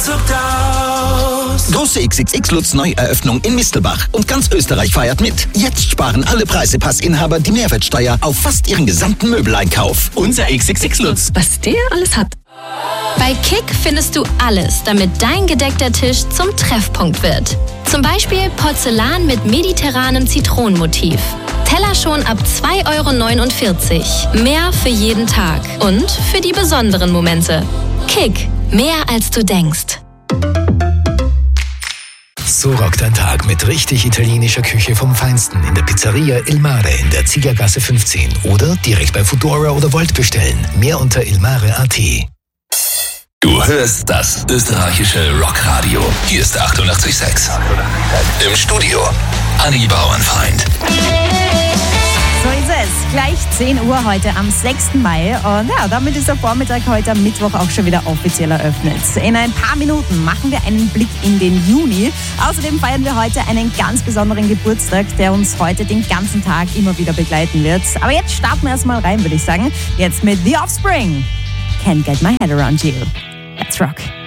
zuckt aus. Große XXX-Lutz-Neueröffnung in Mistelbach. Und ganz Österreich feiert mit. Jetzt sparen alle Preisepassinhaber die Mehrwertsteuer auf fast ihren gesamten Möbeleinkauf. Unser XXX-Lutz. Was der alles hat. Bei Kick findest du alles, damit dein gedeckter Tisch zum Treffpunkt wird. Zum Beispiel Porzellan mit mediterranem Zitronenmotiv. Teller schon ab 2,49 €. Mehr für jeden Tag und für die besonderen Momente. Kick. Mehr als du denkst. So rockt ein Tag mit richtig italienischer Küche vom Feinsten in der Pizzeria Il Mare in der Ziegergasse 15 oder direkt bei Foodora oder Volt bestellen. Mehr unter ilmare.at. Du hörst das österreichische Rockradio. Hier ist 88,6. Im Studio Anni Bauernfeind. So ist es. Gleich 10 Uhr heute am 6. Mai. Und ja, damit ist der Vormittag heute am Mittwoch auch schon wieder offiziell eröffnet. In ein paar Minuten machen wir einen Blick in den Juni. Außerdem feiern wir heute einen ganz besonderen Geburtstag, der uns heute den ganzen Tag immer wieder begleiten wird. Aber jetzt starten wir erstmal rein, würde ich sagen. Jetzt mit The Offspring. Can't get my head around you. Let's rock.